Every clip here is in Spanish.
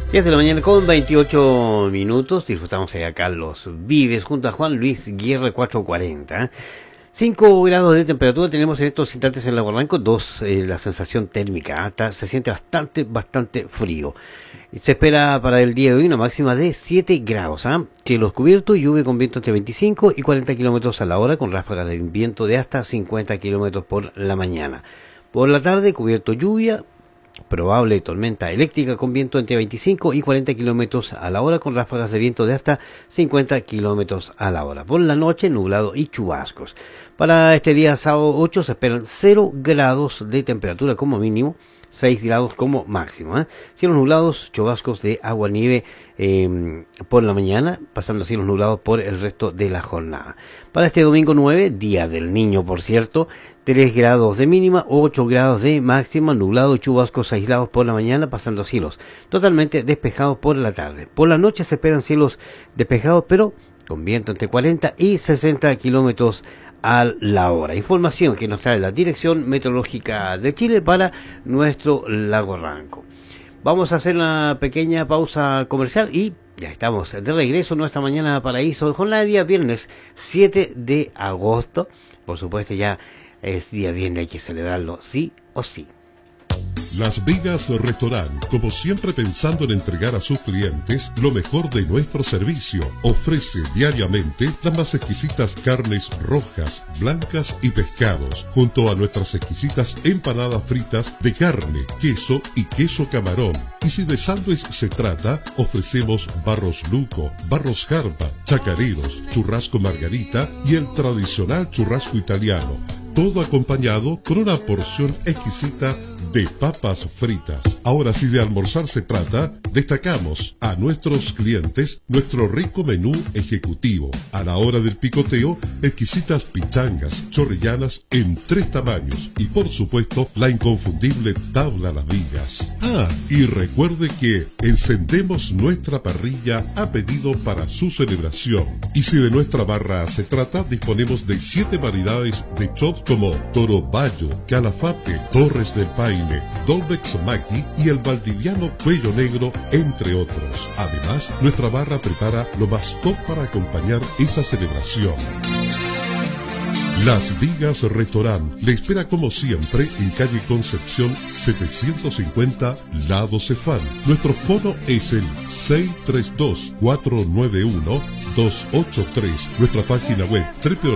10 de la mañana con 28 minutos. Disfrutamos allá Carlos Vives junto a Juan Luis Guerra 440. 5 grados de temperatura tenemos en estos instantes en Lago Ranco. 2 la sensación térmica. Se siente bastante frío. Se espera para el día de hoy una máxima de 7 grados. Cielos cubiertos, lluvia con viento entre 25 y 40 kilómetros a la hora, con ráfagas de viento de hasta 50 kilómetros por la mañana. Por la tarde, cubierto lluvia. Probable tormenta eléctrica con viento entre 25 y 40 kilómetros a la hora, con ráfagas de viento de hasta 50 kilómetros a la hora. Por la noche, nublado y chubascos. Para este día sábado 8 se esperan 0 grados de temperatura como mínimo, 6 grados como máximo. Cielos nublados, chubascos de agua nieve por la mañana, pasando a cielos nublados por el resto de la jornada. Para este domingo 9, Día del Niño, por cierto, 3 grados de mínima, 8 grados de máxima, nublado y chubascos aislados por la mañana, pasando a cielos totalmente despejados por la tarde. Por la noche se esperan cielos despejados, pero con viento entre 40 y 60 kilómetros a la hora. Información que nos trae la Dirección Meteorológica de Chile para nuestro Lago Ranco. Vamos a hacer una pequeña pausa comercial y ya estamos de regreso en nuestra mañana paraíso, jornada de día viernes 7 de agosto. Por supuesto, ya es día viernes, hay que celebrarlo sí o sí. Las Vigas Restaurant, como siempre pensando en entregar a sus clientes lo mejor de nuestro servicio, ofrece diariamente las más exquisitas carnes rojas, blancas y pescados, junto a nuestras exquisitas empanadas fritas de carne, queso y queso camarón. Y si de sándwich se trata, ofrecemos barros luco, barros jarba, chacareros, churrasco margarita y el tradicional churrasco italiano. Todo acompañado con una porción exquisita de papas fritas. Ahora, si de almorzar se trata, destacamos a nuestros clientes nuestro rico menú ejecutivo. A la hora del picoteo, exquisitas pichangas chorrillanas en 3 tamaños y, por supuesto, la inconfundible tabla Las Vigas. Y recuerde que encendemos nuestra parrilla a pedido para su celebración. Y si de nuestra barra se trata, disponemos de 7 variedades de chops como Toro Bayo, Calafate, Torres del Paine, Dolbex Maki y el valdiviano Cuello Negro, entre otros. Además, nuestra barra prepara lo más top para acompañar esa celebración. Las Vigas Restaurant le espera como siempre en calle Concepción 750, Lado Cefán. Nuestro fono es el 632-491-283. Nuestra página web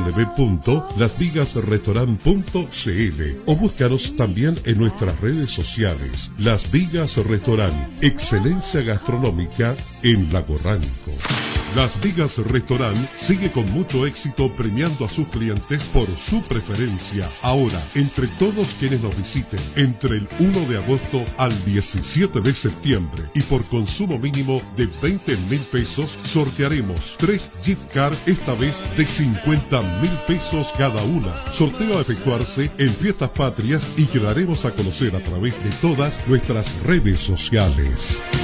www.lasvigasrestaurant.cl o búscanos también en nuestras redes sociales. Las Vigas Restaurant, excelencia gastronómica en Lago Ranco. Las Vigas Restaurant sigue con mucho éxito premiando a sus clientes por su preferencia. Ahora, entre todos quienes nos visiten entre el 1 de agosto al 17 de septiembre y por consumo mínimo de 20.000 pesos, sortearemos 3 gift cards, esta vez de 50.000 pesos cada una. Sorteo a efectuarse en Fiestas Patrias y que daremos a conocer a través de todas nuestras redes sociales.